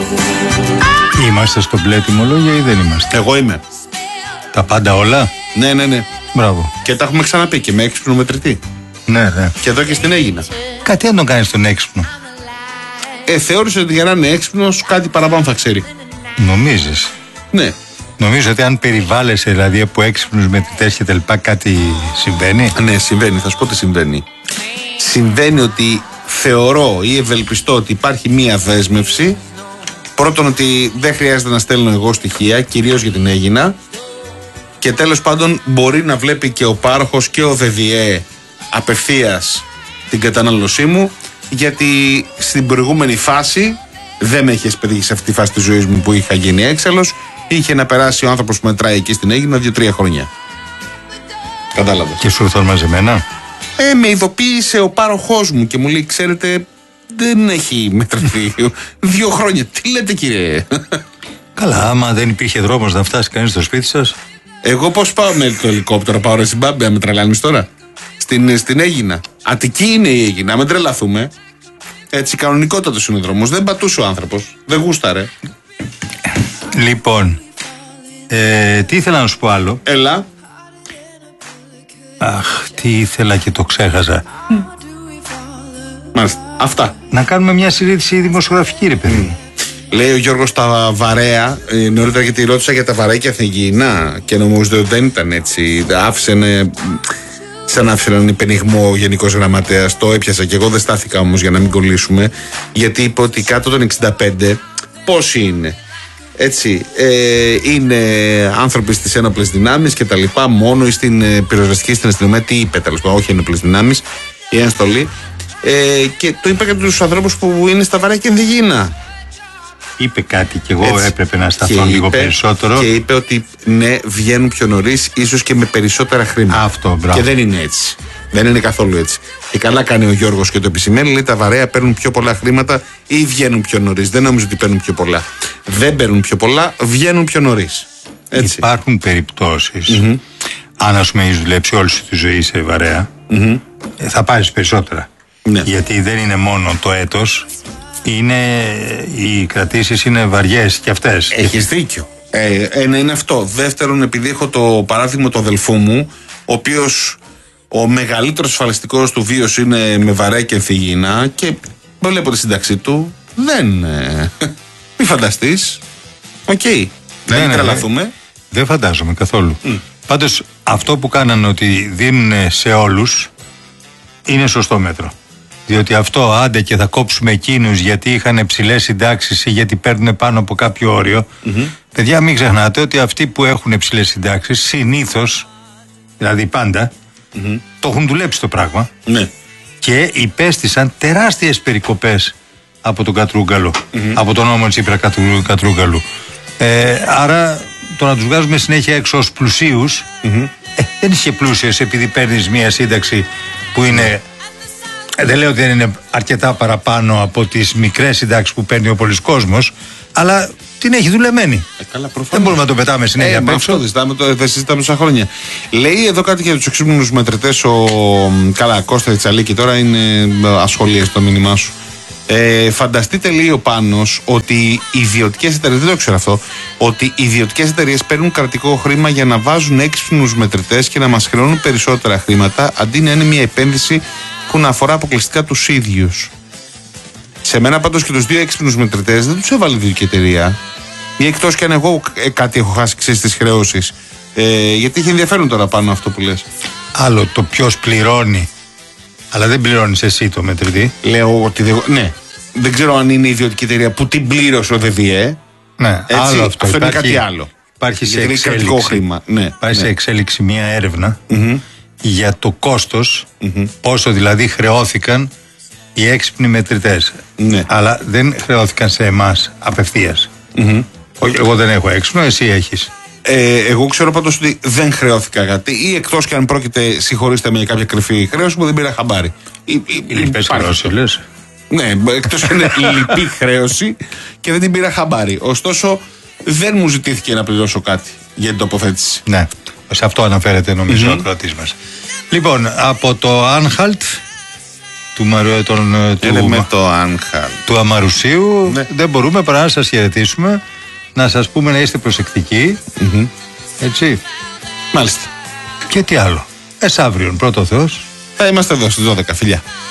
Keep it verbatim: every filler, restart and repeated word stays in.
Είμαστε στο μπλε τιμολόγια ή δεν είμαστε? Εγώ είμαι. Τα πάντα όλα? Ναι, ναι, ναι. Μπράβο. Και τα έχουμε ξαναπεί και με έξυπνο μετρητή. Ναι, ναι. Και εδώ και στην Έγινα. Κάτι αν τον κάνεις τον έξυπνο. Ε, θεώρησε ότι για να είναι έξυπνος κάτι παραπάνω θα ξέρει. Νομίζεις? Ναι. Νομίζω ότι αν περιβάλλεσαι δηλαδή από έξυπνους μετρητές και τα λοιπά, κάτι συμβαίνει. Ναι, συμβαίνει. Θα σου πω τι συμβαίνει. Συμβαίνει ότι θεωρώ ή ευελπιστώ ότι υπάρχει μία δέσμευση. Πρώτον, ότι δεν χρειάζεται να στέλνω εγώ στοιχεία, κυρίως για την Έγινα. Και τέλος πάντων, μπορεί να βλέπει και ο πάροχος και ο ΔΔΕ απευθείας την κατανάλωσή μου, γιατί στην προηγούμενη φάση δεν με είχε πετύχει σε αυτή τη φάση της ζωής μου που είχα γίνει έξαλλος. Είχε να περάσει ο άνθρωπος που μετράει εκεί στην Έγινα δύο-τρία χρόνια. Κατάλαβε. Και σου ήρθαν μαζεμένα. Ε, με ειδοποίησε ο πάροχός μου και μου λέει: ξέρετε, δεν έχει μετρηθεί. Δύο χρόνια. Τι λέτε, κύριε? Καλά, άμα δεν υπήρχε δρόμος να φτάσει κανείς στο σπίτι σας. Εγώ πώς πάω με το ελικόπτερο? Πάω ρε Ζιμπάμπε, με τρελάνεις τώρα? Στην, στην Έγινα. Αττική είναι η Έγινα, μην τρελαθούμε. Έτσι, κανονικότατος είναι ο δρόμος. Δεν πατούσε ο άνθρωπος. Δεν γούσταρε. Λοιπόν, ε, τι ήθελα να σου πω άλλο. Έλα. Αχ, τι ήθελα και το ξέχασα. Mm. Μάλιστα. Αυτά. Να κάνουμε μια συζήτηση δημοσιογραφική, ρε παιδί. Mm. Λέει ο Γιώργος τα βαρέα, ε, νωρίτερα γιατί ρώτησα για τα βαρέα και αθηνικήνα και νομίζω ότι δεν ήταν έτσι. Άφησε ένα, σαν άφησε έναν υπενιγμό ο Γενικός Γραμματέας. Το έπιασα και εγώ, δεν στάθηκα όμως για να μην κολλήσουμε. Γιατί είπε ότι κάτω των εξήντα πέντε πόσοι είναι? Έτσι, ε, είναι άνθρωποι στις ένοπλες δυνάμεις και τα λοιπά, μόνο ή στην ε, πυροσβεστική, στην αστυνομία. Τι είπε τέλος πάντων? Όχι ένοπλες δυνάμεις, η ένστολη. Ε, και το είπε για τους ανθρώπους που είναι στα βαρέα και ενδυγίνα. Είπε κάτι και εγώ έτσι, έπρεπε να σταθώ και λίγο είπε, περισσότερο. Και είπε ότι ναι, βγαίνουν πιο νωρίς, ίσως και με περισσότερα χρήματα. Αυτό, μπράβο. Και δεν είναι έτσι. Δεν είναι καθόλου έτσι. Και καλά κάνει ο Γιώργος και το επισημαίνει, λέει τα βαρέα παίρνουν πιο πολλά χρήματα ή βγαίνουν πιο νωρίς. Δεν νομίζω ότι παίρνουν πιο πολλά. Δεν παίρνουν πιο πολλά, βγαίνουν πιο νωρίς. Έτσι. Υπάρχουν περιπτώσεις, mm-hmm. αν ας πούμε έχεις δουλέψει όλη σου τη ζωή σε βαρέα, mm-hmm. θα πάρεις περισσότερα. Ναι. Γιατί δεν είναι μόνο το έτος, είναι, οι κρατήσεις είναι βαριές και αυτές. Έχεις δίκιο. Ε, ένα είναι αυτό. Δεύτερον, επειδή έχω το παράδειγμα του αδελφού μου, ο οποίος ο μεγαλύτερος ασφαλιστικός του βίος είναι με βαρέα και ενθυγίνα και βλέπω τη σύνταξή του, δεν. Ε, μη φανταστείς. Οκ. Okay. Ναι, δεν ναι, τρελαθούμε. Ναι. Δεν φαντάζομαι καθόλου. Mm. Πάντως αυτό που κάνανε ότι δίνουν σε όλους είναι σωστό μέτρο. Διότι αυτό, άντε και θα κόψουμε εκείνους γιατί είχαν υψηλές συντάξεις ή γιατί παίρνουν πάνω από κάποιο όριο. Mm-hmm. Παιδιά, μην ξεχνάτε ότι αυτοί που έχουν υψηλές συντάξεις συνήθως, δηλαδή πάντα, mm-hmm. το έχουν δουλέψει το πράγμα. Ναι. Και υπέστησαν τεράστιες περικοπές από τον Κατρούγκαλο, mm-hmm. από τον νόμο Τσίπρα Κατρούγκαλου. Ε, άρα το να τους βγάζουμε συνέχεια έξω ως πλουσίους, mm-hmm. ε, δεν είσαι πλούσιος επειδή παίρνεις μία σύνταξη που είναι. Δεν λέω ότι δεν είναι αρκετά παραπάνω από τις μικρές συντάξεις που παίρνει ο πολύς κόσμος, αλλά την έχει δουλεμένη. Ε, καλά, δεν μπορούμε να το πετάμε συνέχεια ε, απ' έξω. Αυτό δεν το συζητάμε τόσα χρόνια. Λέει εδώ κάτι για τους εξύπνους μετρητές ο καλά, Κώστα Τσαλίκη, τώρα είναι ασχολία στο μήνυμά σου. Ε, φανταστείτε, λέει ο Πάνος, ότι οι ιδιωτικές εταιρείες, δεν το ξέρω αυτό, ότι οι ιδιωτικές εταιρείες παίρνουν κρατικό χρήμα για να βάζουν έξυπνους μετρητές και να μας χρεώνουν περισσότερα χρήματα, αντί να είναι μια επένδυση που να αφορά αποκλειστικά τους ίδιους. Σε μένα πάντως και τους δύο έξυπνους μετρητές δεν τους έβαλε η ιδιωτική εταιρεία. Ή εκτός κι αν εγώ ε, κάτι έχω χάσει ξέρεις τις χρεώσεις. Ε, γιατί έχει ενδιαφέρον τώρα πάνω αυτό που λες. Άλλο το ποιος πληρώνει. Αλλά δεν πληρώνεις εσύ το μετρητή. Λέω ότι δεν. Ναι. Δεν ξέρω αν είναι η ιδιωτική εταιρεία που την πλήρωσε ο ΔΔΕ. Ναι, έτσι, άλλο αυτό. αυτό υπάρχει, είναι κάτι άλλο. Υπάρχει σε εξέλιξη, χρήμα. Ναι, υπάρχει ναι. σε εξέλιξη μια έρευνα mm-hmm. για το κόστος, mm-hmm. πόσο δηλαδή χρεώθηκαν οι έξυπνοι μετρητές. Ναι. Αλλά δεν χρεώθηκαν σε εμάς απευθείας. Mm-hmm. Εγώ δεν έχω έξυπνο, εσύ έχεις. Ε, εγώ ξέρω πάντως ότι δεν χρεώθηκα κάτι ή εκτός και αν πρόκειται, συγχωρήστε με, για κάποια κρυφή χρέωση που δεν πήρα χαμπάρι. Λυπές χρέωση, λες. Ναι, εκτός και είναι λυπή χρέωση και δεν την πήρα χαμπάρι. Ωστόσο, δεν μου ζητήθηκε να πληρώσω κάτι για την τοποθέτηση. Ναι, σε αυτό αναφέρεται νομίζω mm-hmm. ο ακροατής μας. Λοιπόν, από το Anhalt, του, Μαρου, τον, του, με το Άγχαλ. του Αμαρουσίου, ναι. δεν μπορούμε παρά να σας χαιρετήσουμε, να σας πούμε να είστε προσεκτικοί. Mm-hmm. Έτσι. Μάλιστα. Και τι άλλο. Εσάβριον, πρώτο Θεός. Θα είμαστε εδώ στις δώδεκα, φιλιά.